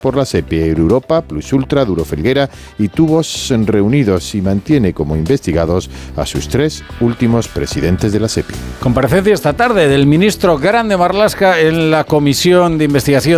por la SEPI, Europa, Plus Ultra, Duro Felguera y Tubos reunidos, y mantiene como investigados a sus 3 últimos presidentes de la SEPI. Comparecencia esta tarde del ministro Grande Marlaska en la Comisión de Investigación